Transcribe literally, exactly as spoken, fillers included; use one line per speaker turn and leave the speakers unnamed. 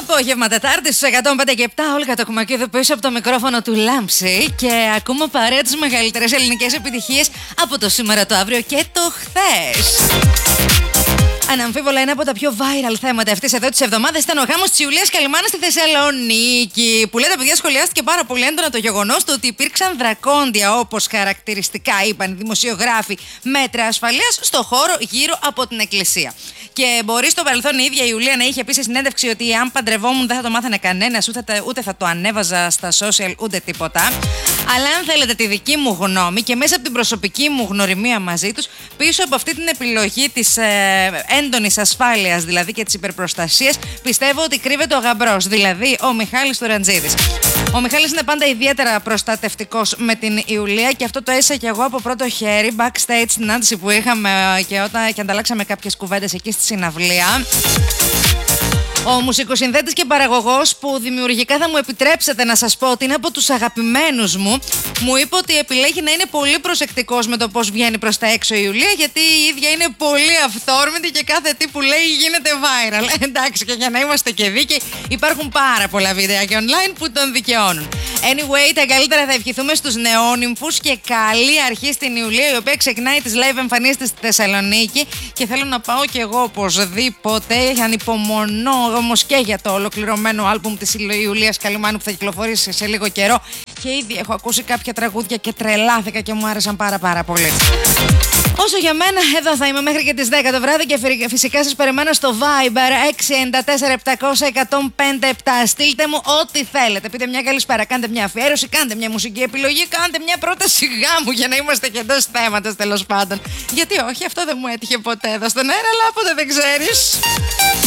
Απόγευμα Τετάρτη στους εκατόν πέντε και επτά, Όλγα Τοκμακίδου πίσω από το μικρόφωνο του Λάμψη και ακούμε παρέα τις μεγαλύτερες ελληνικές επιτυχίες από το σήμερα, το αύριο και το χθες. Αναμφίβολα είναι από τα πιο viral θέματα αυτής εδώ της εβδομάδας. Ήταν ο γάμος της Ιουλίας Καλυμάνα στη Θεσσαλονίκη. Που λέτε, παιδιά, σχολιάστηκε πάρα πολύ έντονα το γεγονός του ότι υπήρξαν δρακόντια, όπως χαρακτηριστικά είπαν οι δημοσιογράφοι, μέτρα ασφαλείας στο χώρο γύρω από την εκκλησία. Και μπορεί στο παρελθόν η ίδια η Ιουλία να είχε επίσης συνέντευξη ότι αν παντρευόμουν δεν θα το μάθανε κανένας, ούτε, ούτε θα το ανέβαζα στα social, ούτε τίποτα. Αλλά αν θέλετε τη δική μου γνώμη και μέσα από την προσωπική μου γνωριμία μαζί τους, πίσω από αυτή την επιλογή της ε, έντονης ασφάλειας δηλαδή και της υπερπροστασίας, πιστεύω ότι κρύβεται ο γαμπρός, δηλαδή ο Μιχάλης Τουραντζίδης. Ο Μιχάλης είναι πάντα ιδιαίτερα προστατευτικός με την Ιουλία και αυτό το έζησα και εγώ από πρώτο χέρι, backstage συνάντηση που είχαμε και, όταν, και ανταλλάξαμε κάποιες κουβέντες εκεί στη συναυλία. Ο μουσικοσυνθέτης και παραγωγός, που δημιουργικά θα μου επιτρέψετε να σας πω ότι είναι από τους αγαπημένους μου, μου είπε ότι επιλέγει να είναι πολύ προσεκτικός με το πώς βγαίνει προς τα έξω η Ιουλία, γιατί η ίδια είναι πολύ αυθόρμητη και κάθε τι που λέει γίνεται viral. Εντάξει, και για να είμαστε και δίκαιοι, υπάρχουν πάρα πολλά βίντεο και online που τον δικαιώνουν. Anyway, τα καλύτερα θα ευχηθούμε στους νεόνυμφους και καλή αρχή στην Ιουλία, η οποία ξεκινάει τις live εμφανίσεις της στη Θεσσαλονίκη και θέλω να πάω κι εγώ οπωσδήποτε. Ανυπομονώ όμως και για το ολοκληρωμένο άλμπουμ της Ιουλίας Καλυμάνου που θα κυκλοφορήσει σε λίγο καιρό και ήδη έχω ακούσει κάποια τραγούδια και τρελάθηκα και μου άρεσαν πάρα πάρα πολύ. Όσο για μένα, εδώ θα είμαι μέχρι και τις δέκα το βράδυ και φυσικά σας περιμένω στο Viber έξι εννιά τέσσερα επτακόσια εκατόν πέντε επτά. Στείλτε μου ό,τι θέλετε. Πείτε μια καλησπέρα, κάντε μια αφιέρωση, κάντε μια μουσική επιλογή, κάντε μια πρόταση γάμου για να είμαστε και εντός θέματος τέλος πάντων. Γιατί όχι, αυτό δεν μου έτυχε ποτέ εδώ στον αέρα, αλλά ποτέ δεν ξέρεις.